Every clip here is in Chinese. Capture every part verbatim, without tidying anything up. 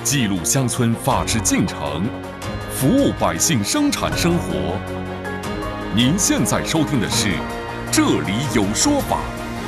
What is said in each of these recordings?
记录乡村法治进程，服务百姓生产生活。您现在收听的是《这里有说法》。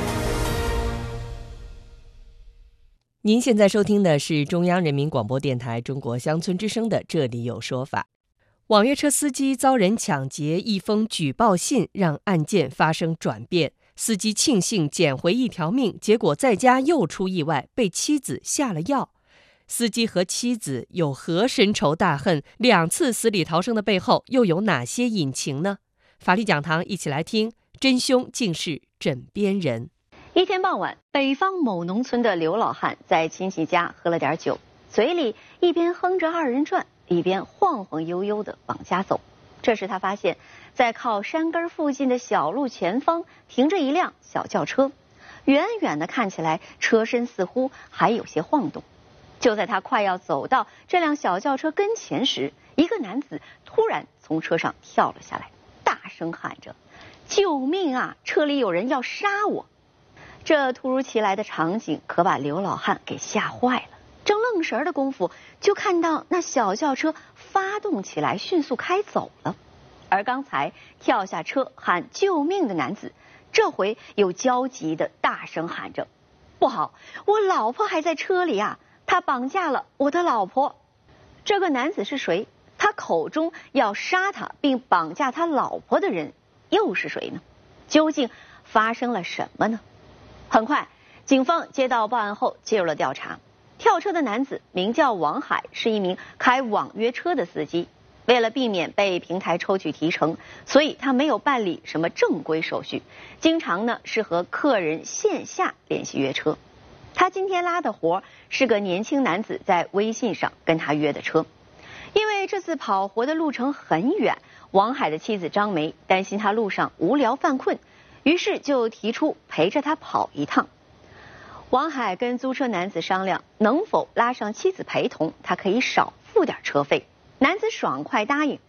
您现在收听的是中央人民广播电台中国乡村之声的《这里有说法》。网约车司机遭人抢劫，一封举报信让案件发生转变。司机庆幸捡回一条命，结果在家又出意外，被妻子下了药。司机和妻子有何深仇大恨？两次死里逃生的背后又有哪些隐情呢？法律讲堂一起来听，真凶竟是枕边人。 一天傍晚，北方某农村的刘老汉在亲戚家喝了点酒，嘴里一边哼着二人转，一边晃晃悠悠地往家走。这时他发现，在靠山根附近的小路前方停着一辆小轿车，远远的看起来车身似乎还有些晃动。就在他快要走到这辆小轿车跟前时，一个男子突然从车上跳了下来，大声喊着：“救命啊！车里有人要杀我！”这突如其来的场景可把刘老汉给吓坏了。正愣神的功夫，就看到那小轿车发动起来，迅速开走了。而刚才跳下车喊救命的男子，这回又焦急地大声喊着：“不好，我老婆还在车里啊！他绑架了我的老婆。”这个男子是谁？他口中要杀他并绑架他老婆的人又是谁呢？究竟发生了什么呢？很快，警方接到报案后介入了调查。跳车的男子名叫王海，是一名开网约车的司机。为了避免被平台抽取提成，所以他没有办理什么正规手续，经常呢是和客人线下联系约车。他今天拉的活是个年轻男子在微信上跟他约的车。因为这次跑活的路程很远，王海的妻子张梅担心他路上无聊犯困，于是就提出陪着他跑一趟。王海跟租车男子商量能否拉上妻子陪同，他可以少付点车费。男子爽快答应，